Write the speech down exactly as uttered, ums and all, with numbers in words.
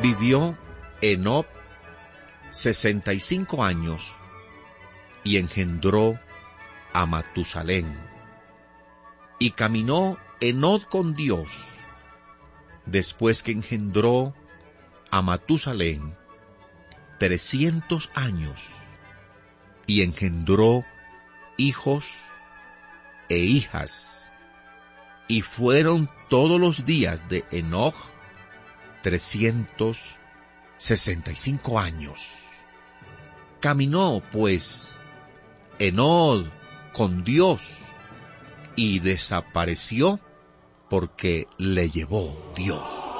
Vivió Enoc sesenta y cinco años y engendró a Matusalén. Y caminó Enoc con Dios después que engendró a Matusalén trescientos años y engendró hijos e hijas. Y fueron todos los días de Enoc trescientos sesenta y cinco años. Caminó, pues, Enoc con Dios y desapareció porque le llevó Dios.